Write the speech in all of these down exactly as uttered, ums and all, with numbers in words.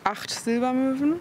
acht Silbermöwen,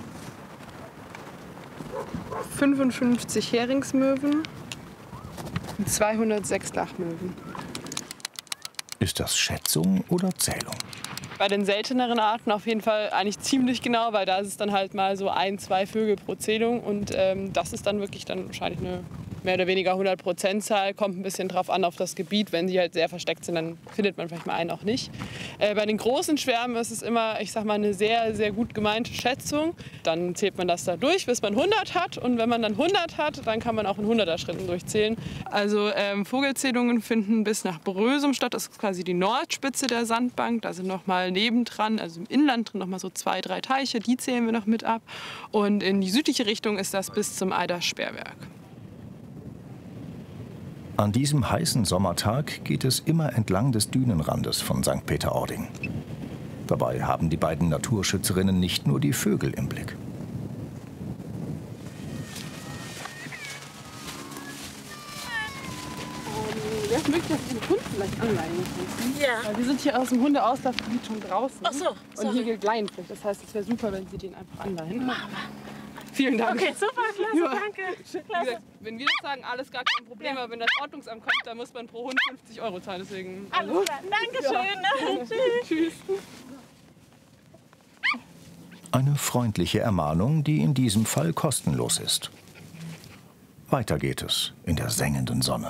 fünfundfünfzig Heringsmöwen und zweihundertsechs Lachmöwen. Ist das Schätzung oder Zählung? Bei den selteneren Arten auf jeden Fall eigentlich ziemlich genau, weil da ist es dann halt mal so ein, zwei Vögel pro Zählung und ähm, das ist dann wirklich dann wahrscheinlich eine mehr oder weniger hundert Prozent Zahl. Kommt ein bisschen drauf an auf das Gebiet. Wenn sie halt sehr versteckt sind, dann findet man vielleicht mal einen auch nicht. Äh, bei den großen Schwärmen ist es immer, ich sag mal, eine sehr, sehr gut gemeinte Schätzung. Dann zählt man das da durch, bis man hundert hat. Und wenn man dann hundert hat, dann kann man auch in hunderter Schritten durchzählen. Also ähm, Vogelzählungen finden bis nach Brösum statt. Das ist quasi die Nordspitze der Sandbank. Da sind noch mal nebendran, also im Inland drin, noch mal so zwei, drei Teiche. Die zählen wir noch mit ab. Und in die südliche Richtung ist das bis zum Eider-Sperrwerk. An diesem heißen Sommertag geht es immer entlang des Dünenrandes von Sankt Peter-Ording. Dabei haben die beiden Naturschützerinnen nicht nur die Vögel im Blick. Wäre es möglich, dass ich den Hund vielleicht anleihen kann? Ja. Weil wir sind hier aus dem Hundeauslaufgebiet schon draußen. Ach so, und sorry. hier gilt Laienpflicht. Das heißt, es wäre super, wenn Sie den einfach anleihen. Vielen Dank. Okay, super, klasse, Ja. danke. Wie gesagt, wenn wir das sagen, alles gar kein Problem, aber wenn das Ordnungsamt kommt, dann muss man pro Hund fünfzig Euro zahlen. Deswegen, Alles klar, Dankeschön. Ja. Tschüss. Tschüss. Eine freundliche Ermahnung, die in diesem Fall kostenlos ist. Weiter geht es in der sengenden Sonne.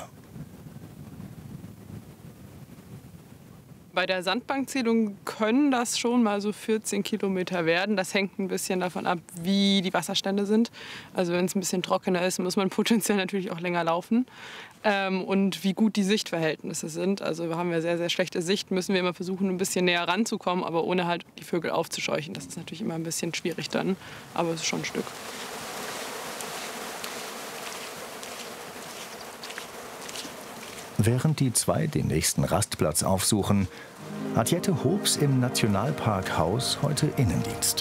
Bei der Sandbankzählung können das schon mal so vierzehn Kilometer werden. Das hängt ein bisschen davon ab, wie die Wasserstände sind. Also wenn es ein bisschen trockener ist, muss man potenziell natürlich auch länger laufen. Ähm, und wie gut die Sichtverhältnisse sind. Also haben wir sehr, sehr schlechte Sicht, müssen wir immer versuchen, ein bisschen näher ranzukommen, aber ohne halt die Vögel aufzuscheuchen. Das ist natürlich immer ein bisschen schwierig dann, aber es ist schon ein Stück. Während die zwei den nächsten Rastplatz aufsuchen, hat Jette Hobbs im Nationalparkhaus heute Innendienst.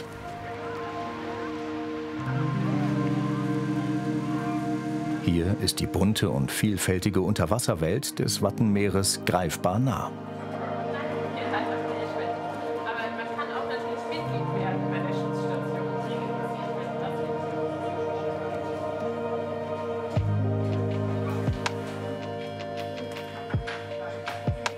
Hier ist die bunte und vielfältige Unterwasserwelt des Wattenmeeres greifbar nah.